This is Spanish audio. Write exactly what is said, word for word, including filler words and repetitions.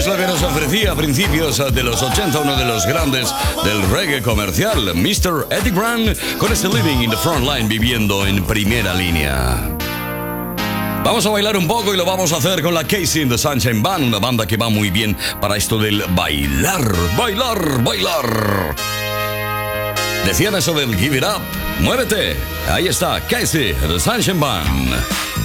es lo que nos ofrecía a principios de los ochenta uno de los grandes del reggae comercial, mister Eddie Grant, con este Living in the Front Line, viviendo en primera línea. Vamos a bailar un poco y lo vamos a hacer con la Casey and the Sunshine Band, una banda que va muy bien para esto del bailar, bailar, bailar. Decían eso del Give It Up, muévete. Ahí está, Casey and the Sunshine Band.